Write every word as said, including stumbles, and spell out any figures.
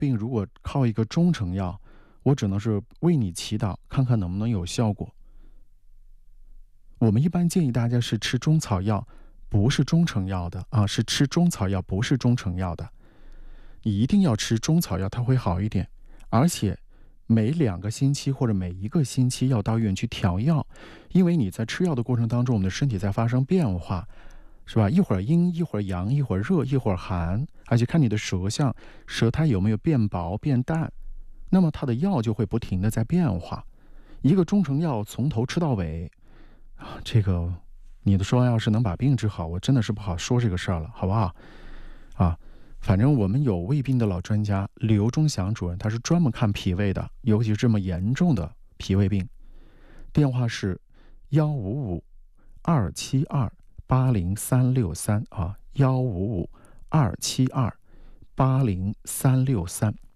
病如果靠一个中成药，我只能是为你祈祷，看看能不能有效果。我们一般建议大家是吃中草药，不是中成药的啊，是吃中草药，不是中成药的。你一定要吃中草药，它会好一点，而且每两个星期或者每一个星期要到医院去调药，因为你在吃药的过程当中，我们的身体在发生变化，是吧？一会儿阴，一会儿阳，一会儿热，一会儿寒，而且看你的舌象，舌苔有没有变薄变淡，那么它的药就会不停的在变化。一个中成药从头吃到尾啊，这个你的说要是能把病治好，我真的是不好说这个事儿了，好不好？啊，反正我们有胃病的老专家刘忠祥主任，他是专门看脾胃的，尤其是这么严重的脾胃病。电话是幺五五二七二八零三六三啊，幺五五二七二八零三六三。